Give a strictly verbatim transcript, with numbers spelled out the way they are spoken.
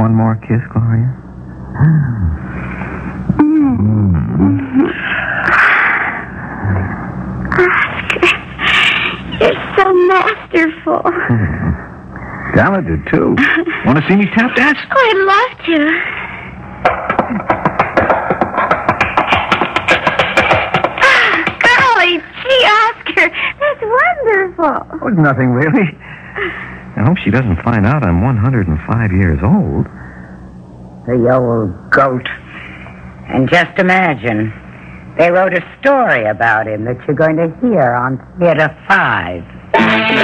one more kiss, Gloria? Mm. Oscar, you're so masterful. Hmm. Talented, too. Want to see me tap dance? Oh, I'd love to. Golly gee, Oscar, that's wonderful. Oh, it's nothing, really. I hope she doesn't find out I'm one hundred five years old. The old goat. And just imagine, they wrote a story about him that you're going to hear on Theater five.